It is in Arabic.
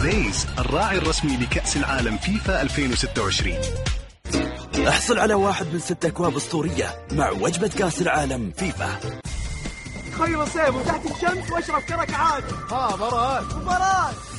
ريز الراعي الرسمي لكأس العالم فيفا 2026. احصل على 1 من 6 أكواب أسطورية مع وجبة كأس العالم فيفا. تخيل الصيف وتحت الشمس واشرب كرك عادي. مباراة